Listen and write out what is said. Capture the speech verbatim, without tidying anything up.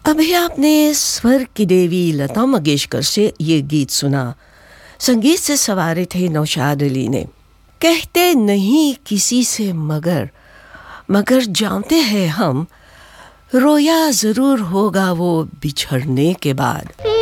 अभी आपने स्वर की देवी लता मंगेशकर से ये गीत सुना। संगीत से सवारे थे नौशाद अली ने। कहते नहीं किसी से मगर मगर जानते हैं हम, रोया ज़रूर होगा वो बिछड़ने के बाद।